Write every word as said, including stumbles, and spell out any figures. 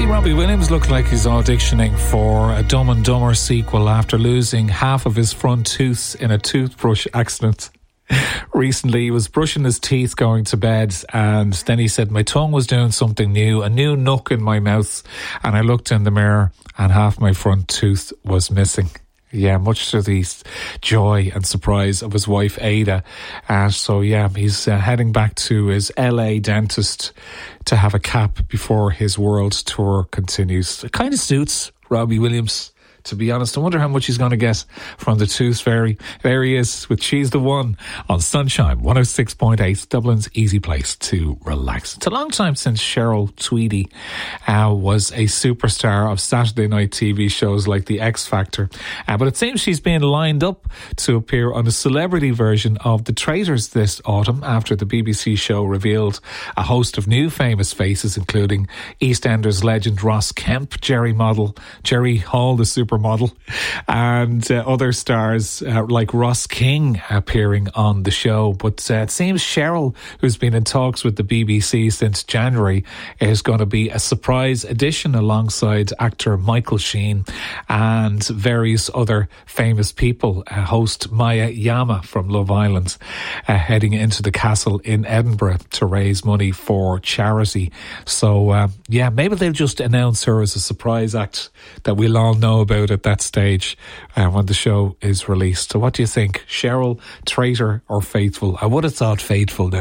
Robbie Williams looked like he's auditioning for a Dumb and Dumber sequel after losing half of his front tooth in a toothbrush accident. Recently, he was brushing his teeth going to bed, and then he said, my tongue was doing something new, a new nook in my mouth, and I looked in the mirror and half my front tooth was missing. Yeah, much to the joy and surprise of his wife, Ada. Uh, so, yeah, he's uh, heading back to his L A dentist to have a cap before his world tour continues. It kind of suits Robbie Williams, to be honest. I wonder how much he's going to get from the Tooth Fairy. There he is with She's the One on Sunshine one oh six point eight, Dublin's easy place to relax. It's a long time since Cheryl Tweedy uh, was a superstar of Saturday night T V shows like The X Factor. Uh, but it seems she's being lined up to appear on a celebrity version of The Traitors this autumn after the B B C show revealed a host of new famous faces, including EastEnders legend Ross Kemp, Jerry Model, Jerry Hall, the supermodel, and uh, other stars uh, like Ross King appearing on the show. But uh, it seems Cheryl, who's been in talks with the B B C since January, is going to be a surprise addition alongside actor Michael Sheen and various other famous people. Uh, host Maya Yama from Love Island uh, heading into the castle in Edinburgh to raise money for charity. So uh, yeah, maybe they'll just announce her as a surprise act that we'll all know about at that stage uh, when the show is released. So what do you think? Cheryl, traitor or faithful? I would have thought faithful now.